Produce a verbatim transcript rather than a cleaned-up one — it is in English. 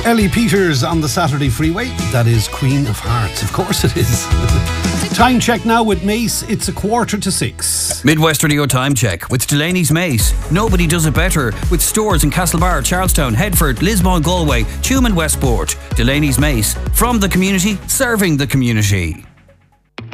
Ellie Peters on the Saturday Freeway. That is Queen of Hearts. Of course it is. Time check now with Mace. It's a quarter to six. Midwest Radio Time Check with Delaney's Mace. Nobody does it better, with stores in Castlebar, Charlestown, Headford, Lismore, Galway, Tuam and Westport. Delaney's Mace. From the community, serving the community.